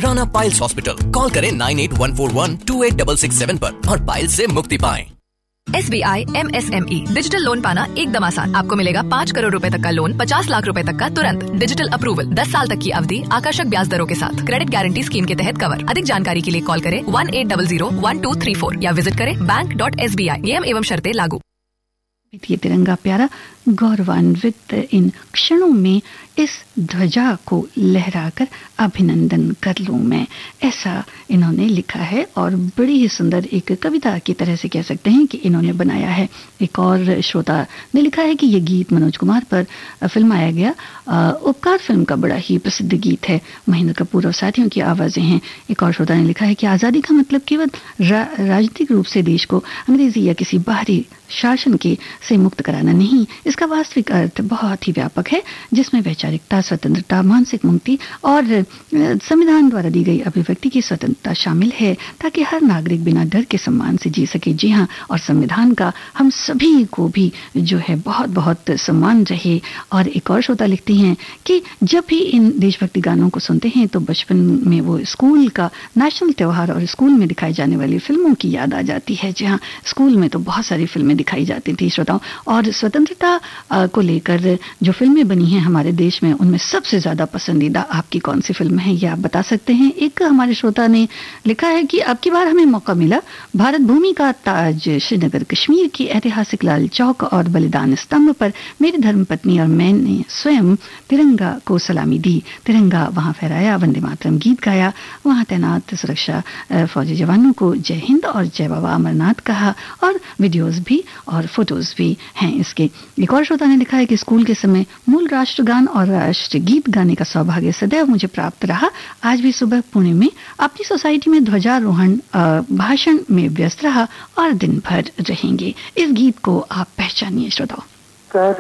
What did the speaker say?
Rana piles hospital. Call करें 9814128667 पर और पाइल्स से मुक्ति पाएं। SBI MSME डिजिटल लोन पाना एकदम आसान। आपको मिलेगा 5 करोड़ रुपए तक का लोन 50 लाख रुपए तक का तुरंत। डिजिटल अप्रूवल 10 साल तक की अवधि, आकर्षक ब्याज दरों के साथ। क्रेडिट गारंटी स्कीम के तहत कवर। अधिक जानकारी के लिए कॉल करें 18001234 या विजिट करें bank.sbi। नियम एवं शर्तें लागू। ये तिरंगा प्यारा गौरवान्वित इन क्षणों में इस ध्वजा को लहराकर अभिनंदन कर लूं मैं, ऐसा इन्होंने लिखा है और बड़ी ही सुंदर एक कविता की तरह से कह सकते हैं कि इन्होंने बनाया है। एक और श्रोता ने लिखा है कि ये गीत मनोज कुमार पर फिल्माया गया उपकार फिल्म का बड़ा ही प्रसिद्ध गीत है। महेंद्र कपूर और साथियों की आवाज़ें हैं। एक और श्रोता ने लिखा है कि आज़ादी का मतलब केवल राजनीतिक रूप से देश को अंग्रेजी या किसी बाहरी शासन के से मुक्त कराना नहीं, इसका वास्तविक अर्थ बहुत ही व्यापक है, जिसमें वैचारिकता, स्वतंत्रता, मानसिक मुक्ति और संविधान द्वारा दी गई अभिव्यक्ति की स्वतंत्रता शामिल है, ताकि हर नागरिक बिना डर के सम्मान से जी सके। जी हाँ, और संविधान का हम सभी को भी जो है बहुत बहुत सम्मान रहे। और एक और श्रोता लिखती हैं कि जब भी इन देशभक्ति गानों को सुनते हैं तो बचपन में वो स्कूल का नेशनल त्योहार और स्कूल में दिखाई जाने वाली फिल्मों की याद आ जाती है। जी हाँ, स्कूल में तो बहुत सारी फिल्में दिखाई जाती थी श्रोताओं। और स्वतंत्रता को लेकर जो फिल्में बनी हैं हमारे देश में, उनमें सबसे ज्यादा पसंदीदा आपकी कौन सी फिल्म है, ये आप बता सकते हैं। एक हमारे श्रोता ने लिखा है कि अब की बार हमें मौका मिला भारत भूमि का ताज श्रीनगर कश्मीर की ऐतिहासिक लाल चौक और बलिदान स्तंभ पर मेरी धर्मपत्नी और मैंने स्वयं तिरंगा को सलामी दी। तिरंगा वहां फहराया, वंदे मातरम गीत गाया, वहां तैनात सुरक्षा फौजी जवानों को जय हिंद और जय बाबा अमरनाथ कहा और वीडियोस भी और फोटोज भी हैं इसके। एक और श्रोता ने लिखा है कि स्कूल के समय मूल राष्ट्रगान और राष्ट्रगीत गाने का सौभाग्य सदैव मुझे प्राप्त रहा। आज भी सुबह पुणे में अपनी सोसाइटी में ध्वजारोहण भाषण में व्यस्त रहा और दिन भर रहेंगे। इस गीत को आप पहचानिए श्रोताओ।